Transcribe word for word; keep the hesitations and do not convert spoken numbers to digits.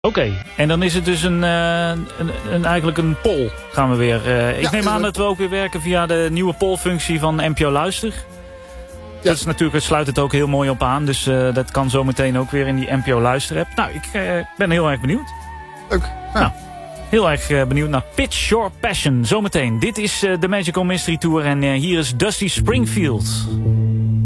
Oké, okay. En dan is het dus een, uh, een, een, eigenlijk een poll gaan we weer. Uh, ik ja, neem aan dat we ook weer werken via de nieuwe pollfunctie van N P O Luister. Ja. Dat is natuurlijk, het sluit het ook heel mooi op aan. Dus uh, dat kan zo meteen ook weer in die N P O Luister app. Nou, ik uh, ben heel erg benieuwd. Leuk. Ja. Nou, heel erg uh, benieuwd naar Pitch Your Passion. Zometeen. Dit is uh, de Magical Mystery Tour en uh, hier is Dusty Springfield.